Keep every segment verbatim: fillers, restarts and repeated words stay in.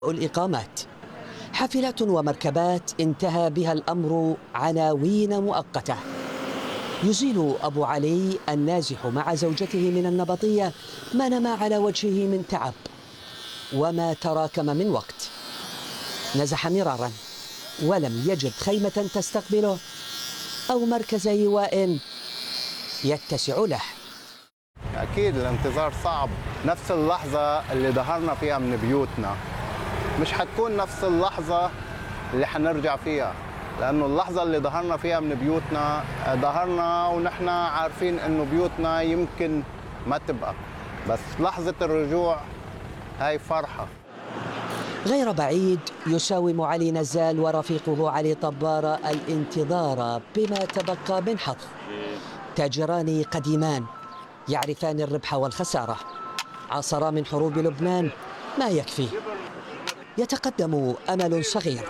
الإقامات. حافلات ومركبات انتهى بها الأمر عناوين مؤقتة. يزيل أبو علي النازح مع زوجته من النبطية ما نما على وجهه من تعب وما تراكم من وقت. نزح مرارا ولم يجد خيمة تستقبله أو مركز إيواء يتسع له. أكيد الانتظار صعب. نفس اللحظة اللي ظهرنا فيها من بيوتنا مش حتكون نفس اللحظة اللي حنرجع فيها، لأنه اللحظة اللي ظهرنا فيها من بيوتنا ظهرنا ونحن عارفين إنه بيوتنا يمكن ما تبقى، بس لحظة الرجوع هاي فرحة. غير بعيد يساوم علي نزال ورفيقه علي طبار الانتظار بما تبقى من حظ. تاجران قديمان يعرفان الربح والخسارة، عاصرا من حروب لبنان ما يكفي. يتقدم أمل صغير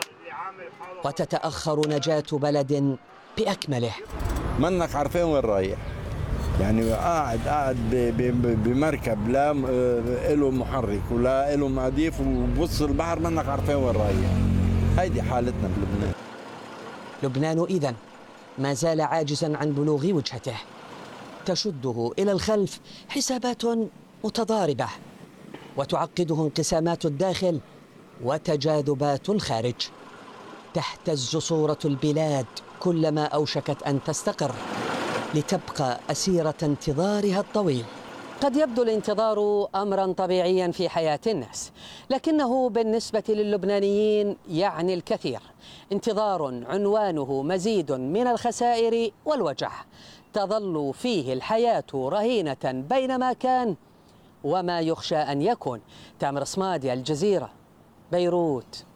وتتأخر نجاة بلد بأكمله. منك عارفين وين رايح، يعني قاعد قاعد بمركب لا له محرك ولا له مضيف وبص البحر، منك عارفين وين رايح. هيدي حالتنا بلبنان. لبنان إذن ما زال عاجزا عن بلوغ وجهته، تشده إلى الخلف حسابات متضاربة وتعقده انقسامات الداخل وتجاذبات الخارج. تهتز صورة البلاد كلما أوشكت أن تستقر لتبقى أسيرة انتظارها الطويل. قد يبدو الانتظار أمرا طبيعيا في حياة الناس، لكنه بالنسبة للبنانيين يعني الكثير. انتظار عنوانه مزيد من الخسائر والوجع، تظل فيه الحياة رهينة بين ما كان وما يخشى أن يكون. تامر صمادي، الجزيرة، بيروت.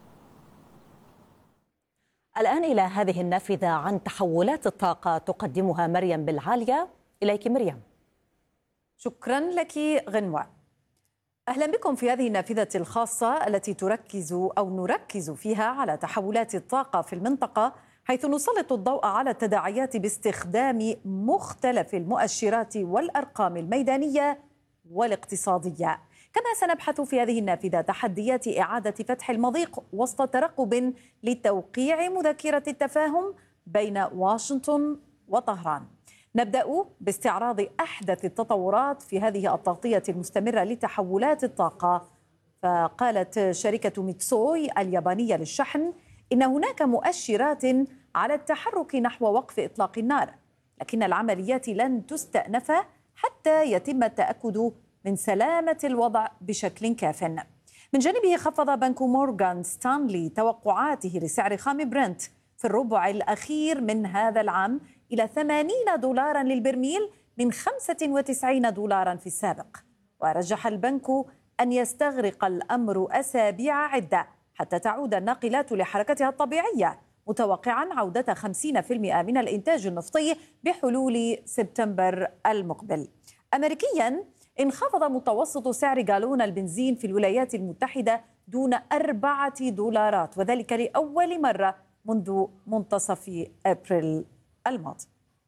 الآن إلى هذه النافذة عن تحولات الطاقة تقدمها مريم بالعالية. إليك مريم. شكرا لك غنوة. أهلا بكم في هذه النافذة الخاصة التي تركز أو نركز فيها على تحولات الطاقة في المنطقة، حيث نسلط الضوء على التداعيات باستخدام مختلف المؤشرات والأرقام الميدانية والاقتصادية. كما سنبحث في هذه النافذة تحديات إعادة فتح المضيق وسط ترقب لتوقيع مذكرة التفاهم بين واشنطن وطهران. نبدأ باستعراض أحدث التطورات في هذه التغطية المستمرة لتحولات الطاقة. فقالت شركة ميتسوي اليابانية للشحن إن هناك مؤشرات على التحرك نحو وقف إطلاق النار، لكن العمليات لن تستأنف حتى يتم التأكد من سلامة الوضع بشكل كاف. من جانبه خفض بنك مورغان ستانلي توقعاته لسعر خام برنت في الربع الأخير من هذا العام إلى ثمانين دولارا للبرميل من خمسة وتسعين دولارا في السابق. ورجح البنك أن يستغرق الأمر أسابيع عدة حتى تعود الناقلات لحركتها الطبيعية، متوقعا عودة خمسين بالمئة من الإنتاج النفطي بحلول سبتمبر المقبل. أمريكيا، انخفض متوسط سعر جالون البنزين في الولايات المتحدة دون أربعة دولارات، وذلك لأول مرة منذ منتصف أبريل الماضي.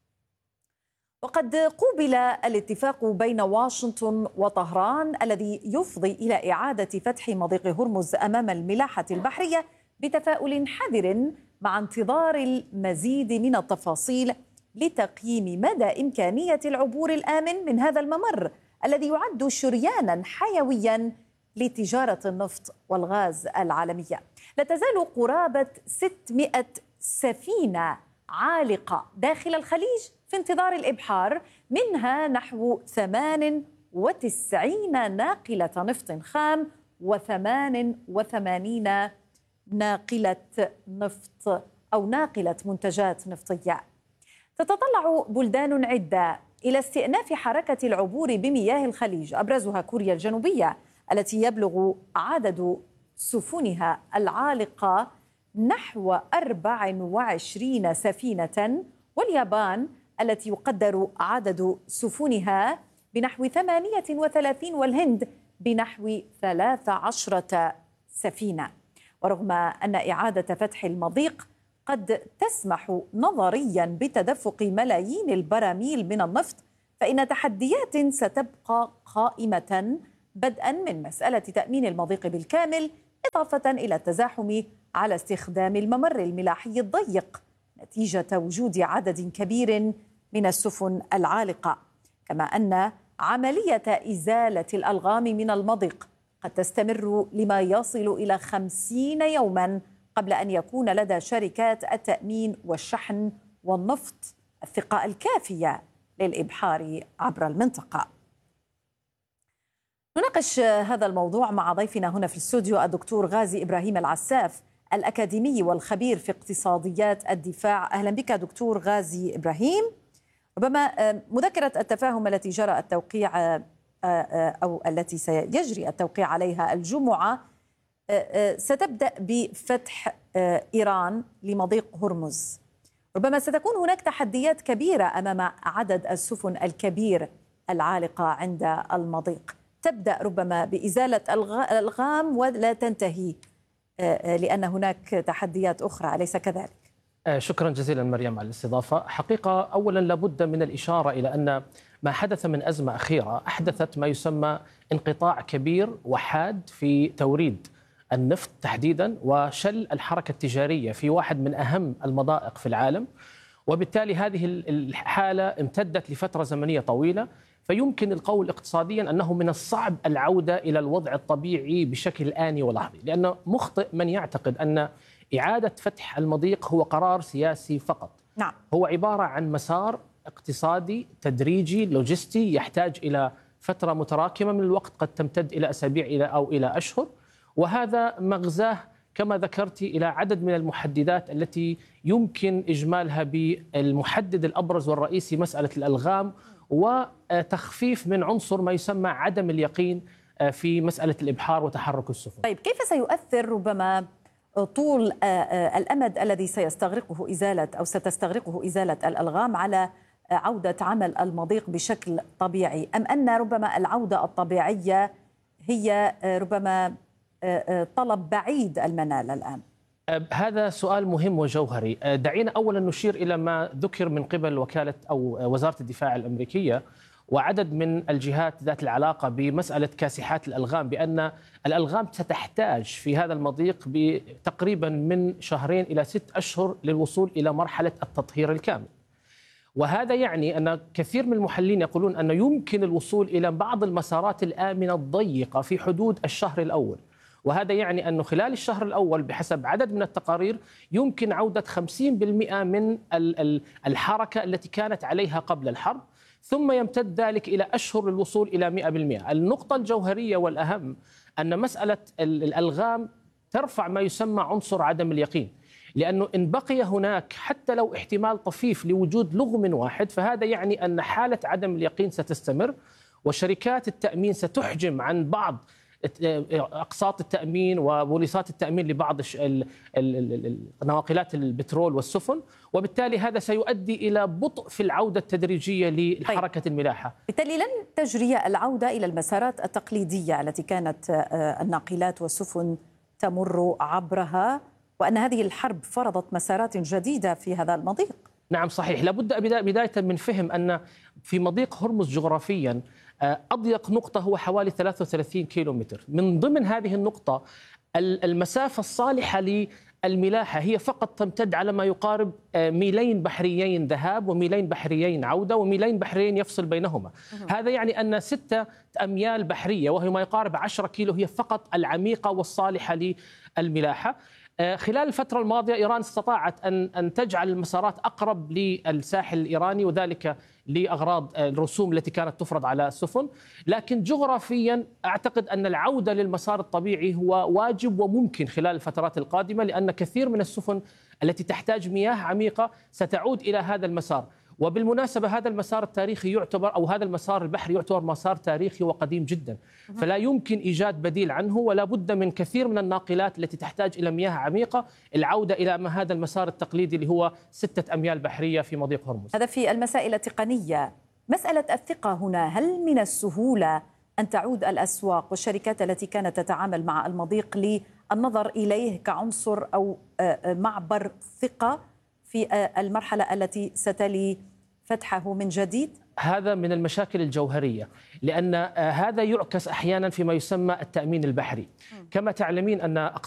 وقد قوبل الاتفاق بين واشنطن وطهران الذي يفضي إلى إعادة فتح مضيق هرمز أمام الملاحة البحرية بتفاؤل حذر، مع انتظار المزيد من التفاصيل لتقييم مدى إمكانية العبور الآمن من هذا الممر الذي يعد شريانا حيويا لتجارة النفط والغاز العالمية. لا تزال قرابة ستمائة سفينة عالقة داخل الخليج في انتظار الإبحار، منها نحو ثمان وتسعين ناقلة نفط خام وثمان وثمانين ناقلة نفط أو ناقلة منتجات نفطية. تتطلع بلدان عدة إلى استئناف حركة العبور بمياه الخليج، أبرزها كوريا الجنوبية التي يبلغ عدد سفنها العالقة نحو أربع وعشرين سفينة، واليابان التي يقدر عدد سفنها بنحو ثمانية وثلاثين، والهند بنحو ثلاث عشرة سفينة. ورغم أن إعادة فتح المضيق قد تسمح نظريا بتدفق ملايين البراميل من النفط، فإن تحديات ستبقى قائمة، بدءا من مسألة تأمين المضيق بالكامل إضافة إلى التزاحم على استخدام الممر الملاحي الضيق نتيجة وجود عدد كبير من السفن العالقة، كما أن عملية إزالة الألغام من المضيق قد تستمر لما يصل إلى خمسين يوما قبل أن يكون لدى شركات التأمين والشحن والنفط الثقة الكافية للإبحار عبر المنطقة. نناقش هذا الموضوع مع ضيفنا هنا في الاستوديو الدكتور غازي إبراهيم العساف، الأكاديمي والخبير في اقتصاديات الدفاع. أهلا بك دكتور غازي إبراهيم. ربما مذكرة التفاهم التي جرى التوقيع أو التي سيجري التوقيع عليها الجمعة ستبدأ بفتح إيران لمضيق هرمز. ربما ستكون هناك تحديات كبيرة أمام عدد السفن الكبير العالقة عند المضيق، تبدأ ربما بإزالة الألغام ولا تنتهي لأن هناك تحديات أخرى، أليس كذلك؟ شكرا جزيلا مريم على الاستضافة. حقيقة أولا لابد من الإشارة إلى أن ما حدث من أزمة أخيرة أحدثت ما يسمى انقطاع كبير وحاد في توريد النفط تحديدا وشل الحركة التجارية في واحد من أهم المضائق في العالم، وبالتالي هذه الحالة امتدت لفترة زمنية طويلة، فيمكن القول اقتصاديا أنه من الصعب العودة إلى الوضع الطبيعي بشكل آني ولحظي، لأنه مخطئ من يعتقد أن إعادة فتح المضيق هو قرار سياسي فقط. نعم. هو عبارة عن مسار اقتصادي تدريجي لوجستي يحتاج إلى فترة متراكمة من الوقت قد تمتد إلى أسابيع إلى أو إلى أشهر، وهذا مغزاه كما ذكرت إلى عدد من المحددات التي يمكن إجمالها بالمحدد الأبرز والرئيسي مسألة الألغام وتخفيف من عنصر ما يسمى عدم اليقين في مسألة الإبحار وتحرك السفن. طيب كيف سيؤثر ربما طول الأمد الذي سيستغرقه إزالة أو ستستغرقه إزالة الألغام على عودة عمل المضيق بشكل طبيعي، أم أن ربما العودة الطبيعية هي ربما طلب بعيد المنال الآن؟ هذا سؤال مهم وجوهري. دعينا أولا نشير إلى ما ذكر من قبل وكالة أو وزارة الدفاع الأمريكية وعدد من الجهات ذات العلاقة بمسألة كاسحات الألغام، بأن الألغام ستحتاج في هذا المضيق تقريبا من شهرين إلى ست أشهر للوصول إلى مرحلة التطهير الكامل. وهذا يعني أن كثير من المحللين يقولون أنه يمكن الوصول إلى بعض المسارات الآمنة الضيقة في حدود الشهر الأول، وهذا يعني أنه خلال الشهر الأول بحسب عدد من التقارير يمكن عودة خمسين بالمئة من الحركة التي كانت عليها قبل الحرب، ثم يمتد ذلك إلى أشهر للوصول إلى مئة بالمئة. النقطة الجوهرية والأهم أن مسألة الألغام ترفع ما يسمى عنصر عدم اليقين، لأنه إن بقي هناك حتى لو احتمال طفيف لوجود لغم واحد فهذا يعني أن حالة عدم اليقين ستستمر، وشركات التأمين ستحجم عن بعض أقساط التأمين وبوليصات التأمين لبعض نواقلات البترول والسفن، وبالتالي هذا سيؤدي إلى بطء في العودة التدريجية لحركة الملاحة. بالتالي لن تجري العودة إلى المسارات التقليدية التي كانت الناقلات والسفن تمر عبرها، وأن هذه الحرب فرضت مسارات جديدة في هذا المضيق. نعم صحيح. لابد بداية من فهم أن في مضيق هرمز جغرافيا أضيق نقطة هو حوالي ثلاثة وثلاثين كيلومتر. من ضمن هذه النقطة المسافة الصالحة للملاحة هي فقط تمتد على ما يقارب ميلين بحريين ذهاب وميلين بحريين عودة وميلين بحريين يفصل بينهما. هذا يعني أن ستة أميال بحرية وهي ما يقارب عشرة كيلو هي فقط العميقة والصالحة للملاحة. خلال الفترة الماضية إيران استطاعت أن أن تجعل المسارات أقرب للساحل الإيراني، وذلك لأغراض الرسوم التي كانت تفرض على السفن، لكن جغرافيا أعتقد أن العودة للمسار الطبيعي هو واجب وممكن خلال الفترات القادمة، لأن كثير من السفن التي تحتاج مياه عميقة ستعود إلى هذا المسار. وبالمناسبة هذا المسار التاريخي يعتبر أو هذا المسار البحري يعتبر مسار تاريخي وقديم جدا، فلا يمكن إيجاد بديل عنه، ولا بد من كثير من الناقلات التي تحتاج إلى مياه عميقة العودة إلى ما هذا المسار التقليدي اللي هو ستة أميال بحرية في مضيق هرمز. هذا في المسائل التقنية. مسألة الثقة هنا، هل من السهولة أن تعود الأسواق والشركات التي كانت تتعامل مع المضيق للنظر إليه كعنصر أو معبر ثقة في المرحلة التي ستلي فتحه من جديد؟ هذا من المشاكل الجوهرية، لأن هذا يعكس أحيانا فيما يسمى التأمين البحري. كما تعلمين أن